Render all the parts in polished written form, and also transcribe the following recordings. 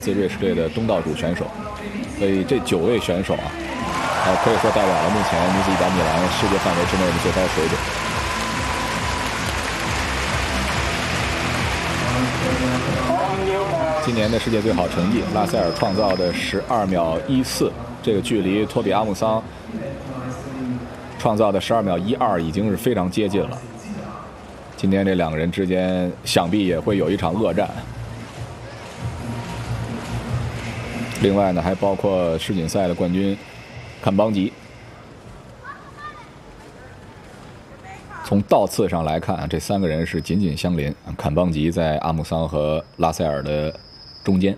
自瑞士队的东道主选手，所以这9位选手可以说代表了目前女子100米栏世界范围之内的最高水准。今年的世界最好成绩，拉塞尔创造的12秒14，这个距离托比阿姆桑创造的12秒12已经是非常接近了。今天这2个人之间想必也会有一场恶战。另外呢，还包括世锦赛的冠军坎邦吉。从倒次上来看，这3个人是紧紧相邻，坎邦吉在阿姆桑和拉塞尔的中间。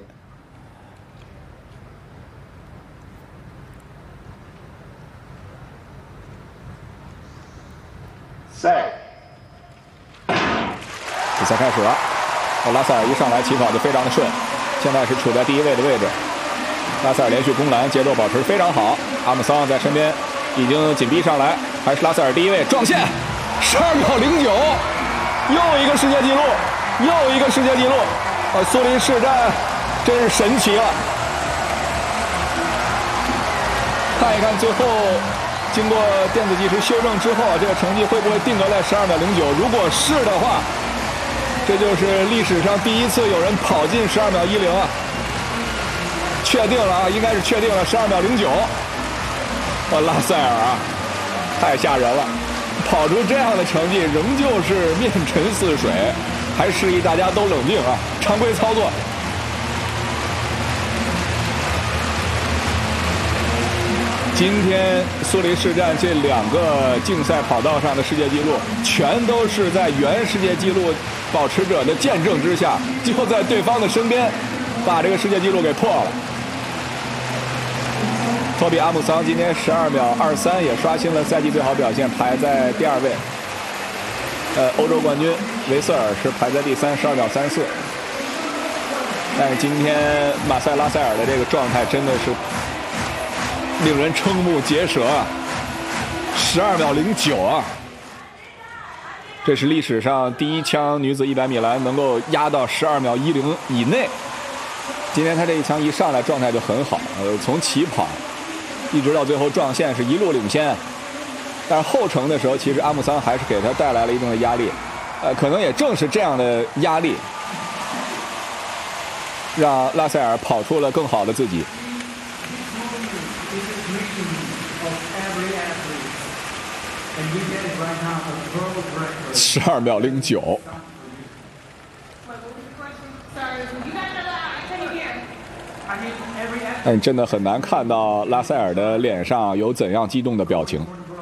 比赛开始了，拉塞尔一上来起跑就非常的顺，现在是处在第1位的位置。拉塞尔连续攻篮，节奏保持非常好。阿姆桑在身边已经紧逼上来，还是拉塞尔第1位撞线，12秒09，又一个世界纪录，又一个世界纪录。苏黎世战真是神奇了。看一看最后经过电子计时修正之后，这个成绩会不会定格在12秒09？如果是的话，这就是历史上第一次有人跑进12秒10啊！确定了应该是确定了12秒09。拉塞尔太吓人了，跑出这样的成绩，仍旧是面沉似水，还示意大家都冷静常规操作。今天苏黎世战这2个竞赛跑道上的世界纪录，全都是在原世界纪录保持者的见证之下，就在对方的身边，把这个世界纪录给破了。托比阿姆桑今天12秒23也刷新了赛季最好表现，排在第2位。欧洲冠军维瑟尔是排在第3， 12秒34。但是今天马塞拉塞尔的这个状态真的是令人瞠目结舌12秒09这是历史上第1枪女子100米栏能够压到12秒10以内。今天她这一枪一上来状态就很好，从起跑一直到最后撞线是一路领先，但是后程的时候，其实阿姆桑还是给他带来了一定的压力。可能也正是这样的压力，让拉塞尔跑出了更好的自己。12秒09。但真的很难看到拉塞尔的脸上有怎样激动的表情。